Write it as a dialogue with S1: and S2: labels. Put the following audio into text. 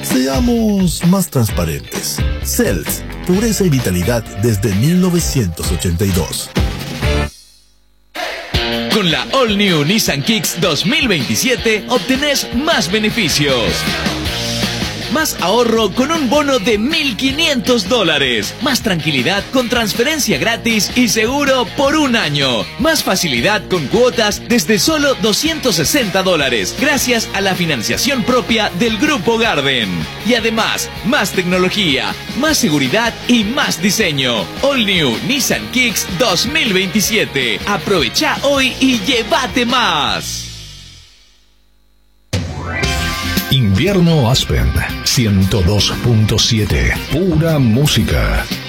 S1: Seamos más transparentes. Cels, pureza y vitalidad desde 1982.
S2: Con la All New Nissan Kicks 2027 obtenés más beneficios. Más ahorro con un bono de $1.500. Más tranquilidad con transferencia gratis y seguro por un año. Más facilidad con cuotas desde solo $260. Gracias a la financiación propia del Grupo Garden. Y además, más tecnología, más seguridad y más diseño. All New Nissan Kicks 2027. Aprovecha hoy y llévate más.
S3: Invierno Aspen 102.7, pura música.